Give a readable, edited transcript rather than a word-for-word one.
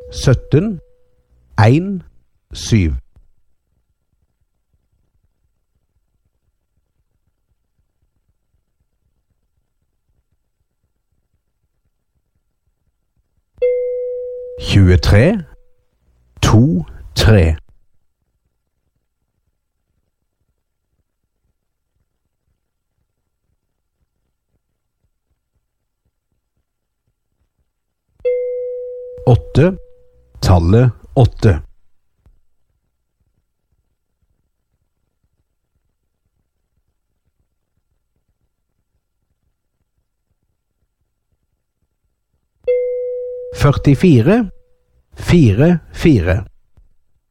17 1 7. Tjuetre 2 3. Åtte, tallet 8. Førtifire 4 4.